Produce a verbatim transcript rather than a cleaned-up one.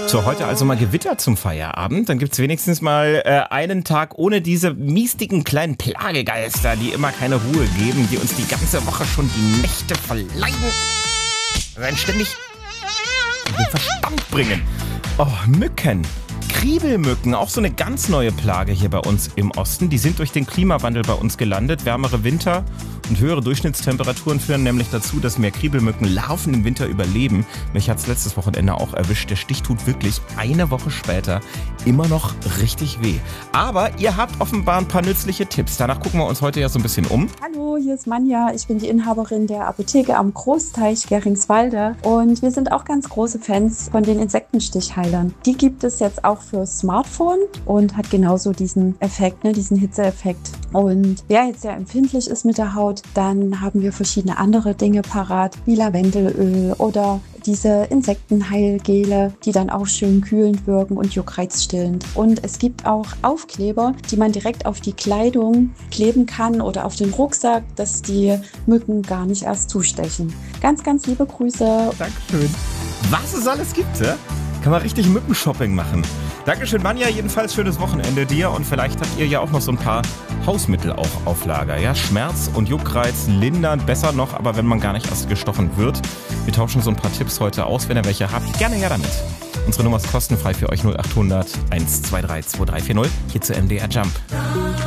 So, heute also mal Gewitter zum Feierabend. Dann gibt's wenigstens mal äh, einen Tag ohne diese miestigen kleinen Plagegeister, die immer keine Ruhe geben, die uns die ganze Woche schon die Nächte verleiden. Rein ständig den Verstand bringen. Oh, Mücken. Kriebelmücken, auch so eine ganz neue Plage hier bei uns im Osten. Die sind durch den Klimawandel bei uns gelandet. Wärmere Winter und höhere Durchschnittstemperaturen führen nämlich dazu, dass mehr Kriebelmückenlarven im Winter überleben. Mich hat's letztes Wochenende auch erwischt. Der Stich tut wirklich eine Woche später immer noch richtig weh. Aber ihr habt offenbar ein paar nützliche Tipps. Danach gucken wir uns heute ja so ein bisschen um. Hallo, hier ist Manja. Ich bin die Inhaberin der Apotheke am Großteich Geringswalde. Und wir sind auch ganz große Fans von den Insektenstichheilern. Die gibt es jetzt auch für Smartphone und hat genauso diesen Effekt, ne, diesen Hitzeeffekt. Und wer jetzt sehr empfindlich ist mit der Haut, dann haben wir verschiedene andere Dinge parat, wie Lavendelöl oder diese Insektenheilgele, die dann auch schön kühlend wirken und juckreizstillend. Und es gibt auch Aufkleber, die man direkt auf die Kleidung kleben kann oder auf den Rucksack, dass die Mücken gar nicht erst zustechen. Ganz, ganz liebe Grüße. Dankeschön. Was es alles gibt, ja? Kann man richtig Mückenshopping machen. Dankeschön, Manja. Jedenfalls schönes Wochenende dir. Und vielleicht habt ihr ja auch noch so ein paar Hausmittel auch auf Lager. Ja? Schmerz und Juckreiz lindern, besser noch, aber wenn man gar nicht erst gestochen wird. Wir tauschen so ein paar Tipps heute aus. Wenn ihr welche habt, gerne her damit. Unsere Nummer ist kostenfrei für euch null acht hundert eins zwei drei zwei drei vier null. Hier zu M D R Jump.